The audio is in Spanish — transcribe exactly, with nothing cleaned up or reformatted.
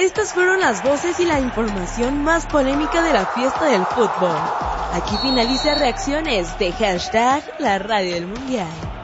Estas fueron las voces y la información más polémica de la fiesta del fútbol. Aquí finaliza Reacciones de hashtag La Radio del Mundial.